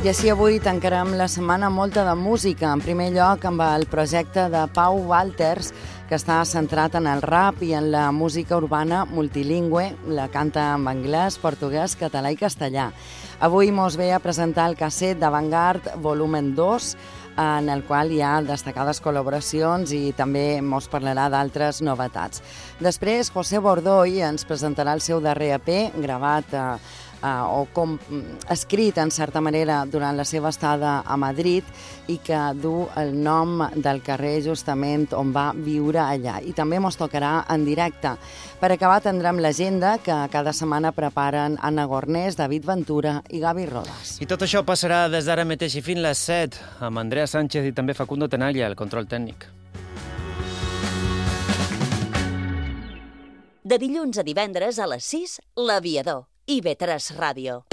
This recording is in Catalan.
I així avui tancarem la setmana molta de música. En primer lloc amb el projecte de Pau Walters, que està centrat en el rap i en la música urbana multilingüe. La canta en anglès, portuguès, català i castellà. Avui mos ve a presentar el casset d'Avantgarde Volumen 2, en el qual hi ha destacades col·laboracions i també mos parlarà d'altres novetats. Després, José Bordoi ens presentarà el seu darrer EP, gravat escrit, en certa manera, durant la seva estada a Madrid i que du el nom del carrer justament on va viure allà. I també mos tocarà en directe. Per acabar tindrem l'agenda que cada setmana preparen Anna Gornés, David Ventura i Gavi Rodas. I tot això passarà des d'ara mateix i fins les 7 amb Andrea Sánchez i també Facundo Tenalla, el control tècnic. De dilluns a divendres a les 6, L'Aviador, IB3 Ràdio.